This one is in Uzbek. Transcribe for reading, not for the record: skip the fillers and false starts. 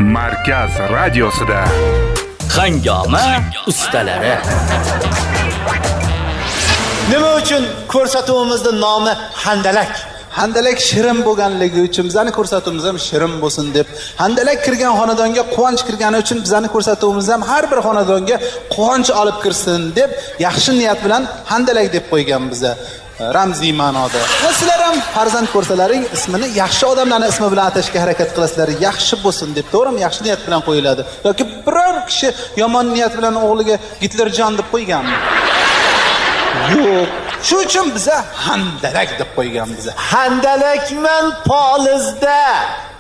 Markaz radiosida Hangoma ustalari. Nima uchun ko'rsatuvimizning nomi Handalak? Handalak shirin bo'lganligi uchun bizani ko'rsatuvimiz ham shirin bo'lsin deb. Handalak kirgan xonadonga quvonch kirgani uchun bizani ko'rsatuvimiz ham har bir xonadonga quvonch olib kirsin deb yaxshi niyat bilan Handalak deb qo'ygan biza. Ramziy ma'noda. Sizlar ham farzand ko'rsalaring ismini yaxshi odamlarning ismi bilan atashga harakat qilasizlar, yaxshi bo'lsin deb. To'g'rimi? Yaxshi niyat bilan qo'yiladi. Yoki biror kishi yomon niyat bilan o'g'liga Gitlerjon deb qo'yganmi? Yo'q. Shu uchun biza Handalak deb qo'ygan biza. Handalakman polizda.